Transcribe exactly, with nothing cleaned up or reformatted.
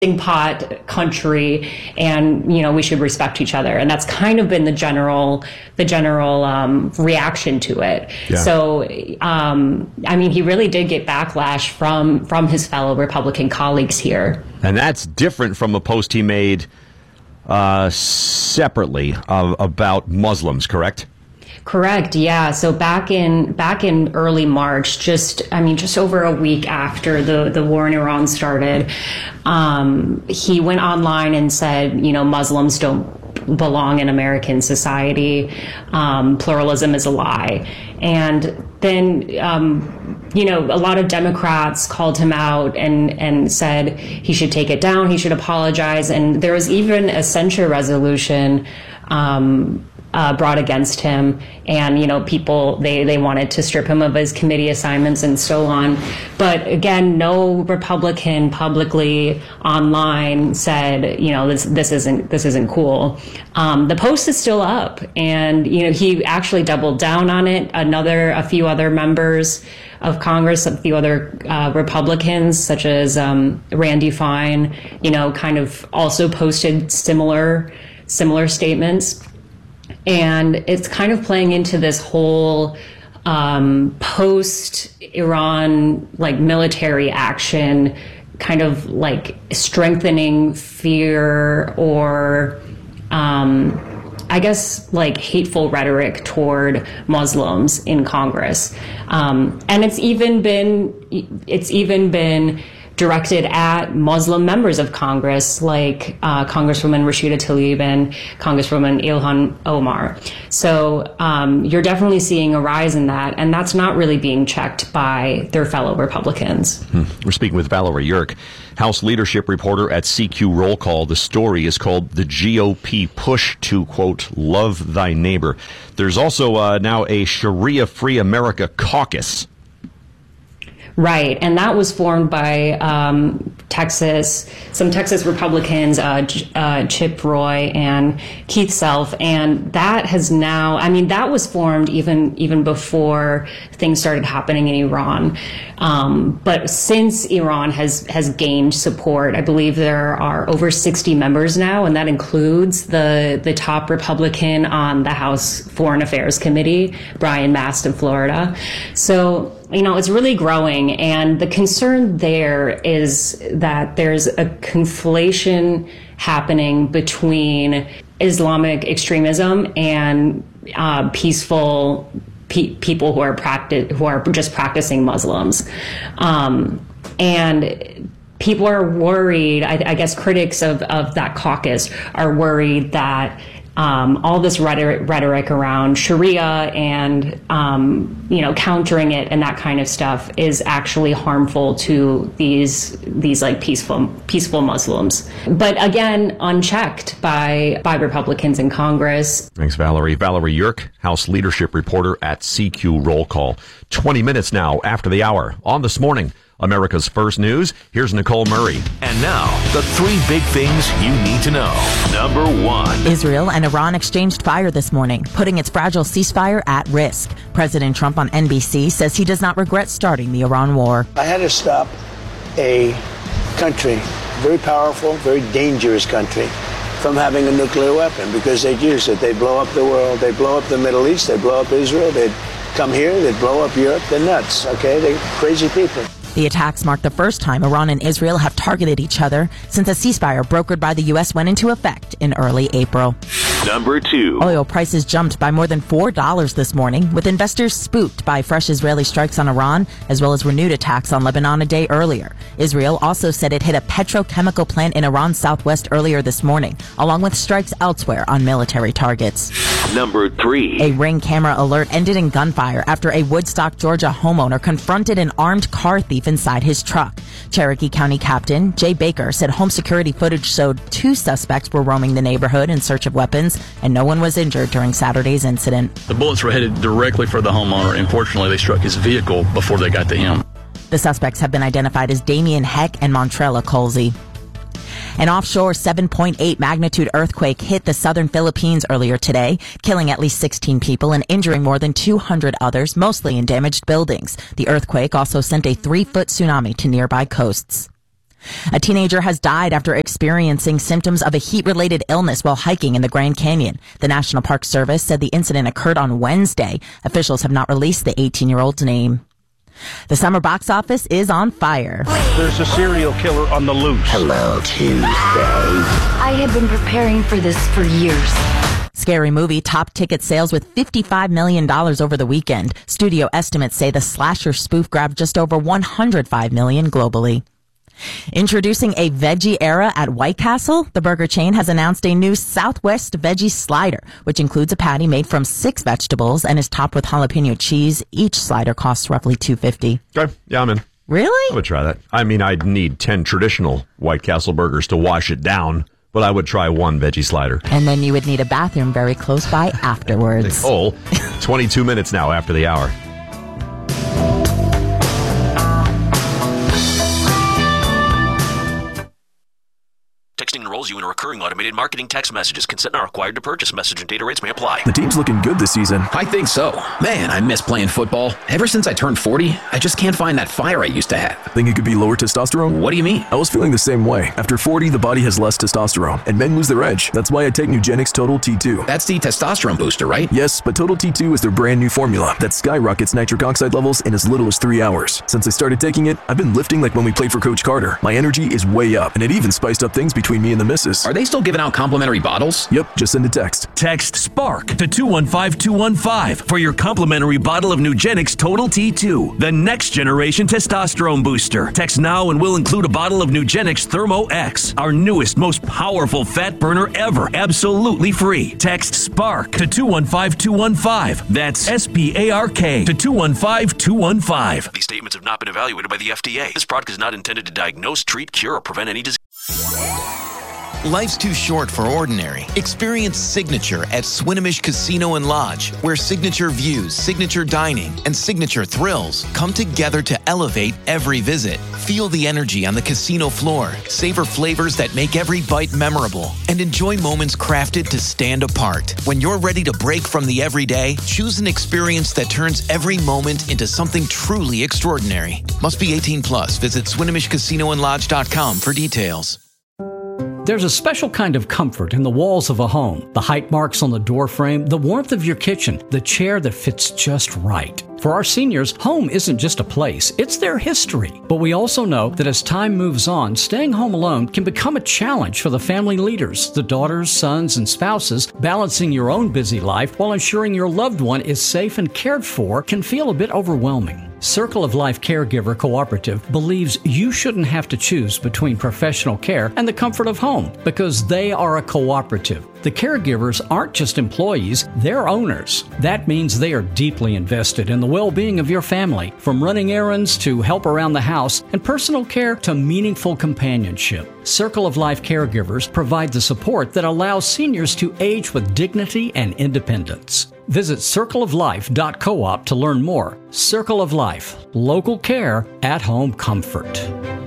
pot country, and you know we should respect each other, and that's kind of been the general the general um, reaction to it. Yeah. So um, I mean, he really did get backlash from from his fellow Republican colleagues here, and that's different from a post he made uh, separately uh, about Muslims, correct? Correct. Yeah. So back in back in early March, just I mean, just over a week after the, the war in Iran started, um, he went online and said, you know, Muslims don't belong in American society. Um, pluralism is a lie. And then, um, you know, a lot of Democrats called him out and, and said he should take it down. He should apologize. And there was even a censure resolution um Uh, brought against him, and you know people they they wanted to strip him of his committee assignments and so on. But again, no Republican publicly online said, you know, this this isn't this isn't cool. Um, the post is still up, and you know he actually doubled down on it. Another a few other members of Congress, a few other uh, Republicans, such as um, Randy Fine, you know, kind of also posted similar similar statements. And it's kind of playing into this whole um, post-Iran like military action, kind of like strengthening fear or um, I guess like hateful rhetoric toward Muslims in Congress. Um, and it's even been it's even been directed at Muslim members of Congress, like uh, Congresswoman Rashida Tlaib and Congresswoman Ilhan Omar. So um, you're definitely seeing a rise in that, and that's not really being checked by their fellow Republicans. Hmm. We're speaking with Valerie Yerk, House leadership reporter at C Q Roll Call. The story is called The G O P Push to, quote, Love Thy Neighbor. There's also uh, now a Sharia-Free America caucus. Right, and that was formed by um, Texas, some Texas Republicans, uh, uh, Chip Roy and Keith Self, and that has now, I mean, that was formed even even before things started happening in Iran. Um, but since Iran has, has gained support, I believe there are over sixty members now, and that includes the, the top Republican on the House Foreign Affairs Committee, Brian Mast of Florida. So, you know, it's really growing, and the concern there is that there's a conflation happening between Islamic extremism and uh, peaceful pe- people who are practi- who are just practicing Muslims, um, and people are worried. I, I guess critics of, of that caucus are worried that Um, all this rhetoric, rhetoric around Sharia and, um, you know, countering it and that kind of stuff is actually harmful to these these like peaceful peaceful Muslims. But again, unchecked by by Republicans in Congress. Thanks, Valerie. Valerie Yerk, House leadership reporter at C Q Roll Call. twenty minutes now after the hour on This Morning, America's First News. Here's Nicole Murray. And now, the three big things you need to know. Number one. Israel and Iran exchanged fire this morning, putting its fragile ceasefire at risk. President Trump on N B C says he does not regret starting the Iran war. I had to stop a country, very powerful, very dangerous country, from having a nuclear weapon because they'd use it. They'd blow up the world. They'd blow up the Middle East. They'd blow up Israel. They'd come here. They'd blow up Europe. They're nuts, okay? They're crazy people. The attacks mark the first time Iran and Israel have targeted each other since a ceasefire brokered by the U S went into effect in early April. Number two. Oil prices jumped by more than four dollars this morning, with investors spooked by fresh Israeli strikes on Iran, as well as renewed attacks on Lebanon a day earlier. Israel also said it hit a petrochemical plant in Iran's southwest earlier this morning, along with strikes elsewhere on military targets. Number three. A Ring camera alert ended in gunfire after a Woodstock, Georgia homeowner confronted an armed car thief inside his truck. Cherokee County Captain Jay Baker said home security footage showed two suspects were roaming the neighborhood in search of weapons, and no one was injured during Saturday's incident. The bullets were headed directly for the homeowner. Unfortunately, they struck his vehicle before they got to him. The suspects have been identified as Damian Heck and Montrella Colsey. An offshore seven point eight magnitude earthquake hit the southern Philippines earlier today, killing at least sixteen people and injuring more than two hundred others, mostly in damaged buildings. The earthquake also sent a three-foot tsunami to nearby coasts. A teenager has died after experiencing symptoms of a heat-related illness while hiking in the Grand Canyon. The National Park Service said the incident occurred on Wednesday. Officials have not released the eighteen-year-old's name. The summer box office is on fire. There's a serial killer on the loose. Hello, Tuesday. I have been preparing for this for years. Scary Movie topped ticket sales with fifty-five million dollars over the weekend. Studio estimates say the slasher spoof grabbed just over one hundred five million dollars globally. Introducing a veggie era at White Castle, the burger chain has announced a new Southwest Veggie Slider, which includes a patty made from six vegetables and is topped with jalapeno cheese. Each slider costs roughly two dollars and fifty cents. Okay, yeah, I'm in. Really? I would try that. I mean, I'd need ten traditional White Castle burgers to wash it down, but I would try one veggie slider. And then you would need a bathroom very close by afterwards. Oh, twenty-two minutes now after the hour. Texting enrolls you in a recurring automated marketing text messages. Consent not required to purchase. Message and data rates may apply. The team's looking good this season. I think so. Man, I miss playing football. Ever since I turned forty, I just can't find that fire I used to have. Think it could be lower testosterone? What do you mean? I was feeling the same way. After forty, the body has less testosterone, and men lose their edge. That's why I take Nugenix Total T two. That's the testosterone booster, right? Yes, but Total T two is their brand new formula that skyrockets nitric oxide levels in as little as three hours. Since I started taking it, I've been lifting like when we played for Coach Carter. My energy is way up, and it even spiced up things between me and the missus. Are they still giving out complimentary bottles? Yep, just send a text. Text SPARK to two one five two one five for your complimentary bottle of Nugenix Total T two, the next generation testosterone booster. Text now and we'll include a bottle of Nugenix Thermo X, our newest, most powerful fat burner ever, absolutely free. Text SPARK to two one five two one five. That's S P A R K to two one five two one five. These statements have not been evaluated by the F D A. This product is not intended to diagnose, treat, cure, or prevent any disease. Life's too short for ordinary. Experience Signature at Swinomish Casino and Lodge, where signature views, signature dining, and signature thrills come together to elevate every visit. Feel the energy on the casino floor, savor flavors that make every bite memorable, and enjoy moments crafted to stand apart. When you're ready to break from the everyday, choose an experience that turns every moment into something truly extraordinary. Must be eighteen plus. Visit Swinomish Casino and Lodge dot com for details. There's a special kind of comfort in the walls of a home. The height marks on the door frame, the warmth of your kitchen, the chair that fits just right. For our seniors, home isn't just a place, it's their history. But we also know that as time moves on, staying home alone can become a challenge for the family leaders, the daughters, sons, and spouses. Balancing your own busy life while ensuring your loved one is safe and cared for can feel a bit overwhelming. Circle of Life Caregiver Cooperative believes you shouldn't have to choose between professional care and the comfort of home because they are a cooperative. The caregivers aren't just employees, they're owners. That means they are deeply invested in the well-being of your family, from running errands to help around the house and personal care to meaningful companionship. Circle of Life Caregivers provide the support that allows seniors to age with dignity and independence. Visit circle of life dot coop to learn more. Circle of Life, local care, at home comfort.